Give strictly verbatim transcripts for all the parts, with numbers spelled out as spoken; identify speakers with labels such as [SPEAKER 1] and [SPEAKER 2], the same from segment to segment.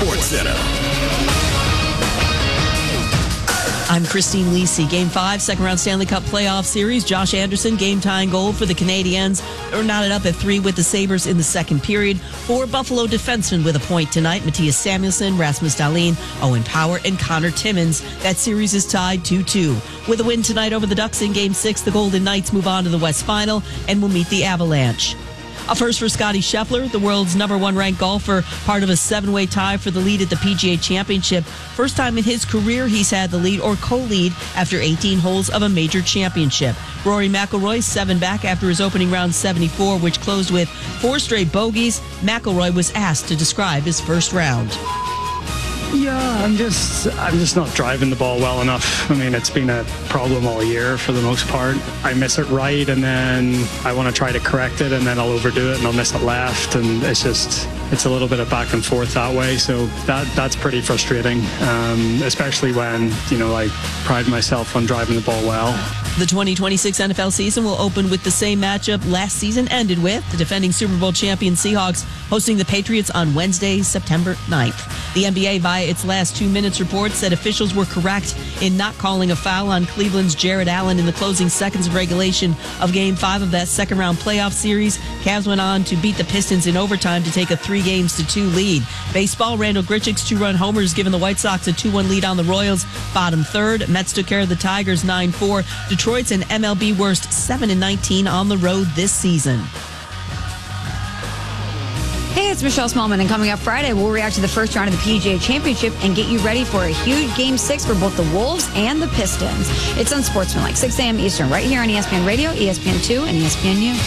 [SPEAKER 1] Sports Center.
[SPEAKER 2] I'm Christine Lisi. Game five, second round Stanley Cup playoff series. Josh Anderson, game-tying goal for the Canadiens. They're knotted up at three with the Sabres in the second period. Four Buffalo defensemen with a point tonight. Matthias Samuelsson, Rasmus Dahlin, Owen Power, and Connor Timmins. That series is tied two two. With a win tonight over the Ducks in Game six, the Golden Knights move on to the West Final and will meet the Avalanche. A first for Scottie Scheffler, the world's number one ranked golfer, part of a seven-way tie for the lead at the P G A Championship. First time in his career he's had the lead or co-lead after eighteen holes of a major championship. Rory McIlroy, seven back after his opening round seventy-four, which closed with four straight bogeys. McIlroy was asked to describe his first round.
[SPEAKER 3] Yeah, I'm just I'm just not driving the ball well enough. I mean, it's been a problem all year for the most part. I miss it right, and then I want to try to correct it, and then I'll overdo it, and I'll miss it left, and it's just it's a little bit of back and forth that way. So that that's pretty frustrating, um, especially when you know I pride myself on driving the ball well.
[SPEAKER 2] The twenty twenty-six N F L season will open with the same matchup last season ended with, the defending Super Bowl champion Seahawks hosting the Patriots on Wednesday, September ninth. The N B A, via its last two minutes report, said officials were correct in not calling a foul on Cleveland's Jared Allen in the closing seconds of regulation of Game five of that second-round playoff series. Cavs went on to beat the Pistons in overtime to take a three games to two lead. Baseball, Randall Grichuk's two-run homers given the White Sox a two one lead on the Royals. Bottom third, Mets took care of the Tigers nine four. Detroit's an M L B worst seven and nineteen on the road this season.
[SPEAKER 4] Hey, it's Michelle Smallman, and coming up Friday, we'll react to the first round of the P G A Championship and get you ready for a huge Game six for both the Wolves and the Pistons. It's Unsportsmanlike, six a.m. Eastern, right here on E S P N Radio, E S P N two, and E S P N U.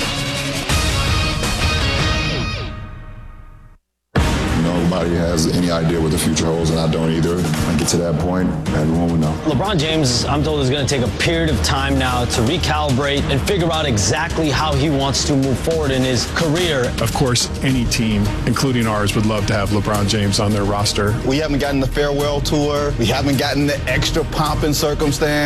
[SPEAKER 5] Nobody has any idea what the future holds, and I don't either. When I get to that point, everyone will know.
[SPEAKER 6] LeBron James, I'm told, is going to take a period of time now to recalibrate and figure out exactly how he wants to move forward in his career.
[SPEAKER 7] Of course, any team, including ours, would love to have LeBron James on their roster.
[SPEAKER 8] We haven't gotten the farewell tour. We haven't gotten the extra pomp and circumstance.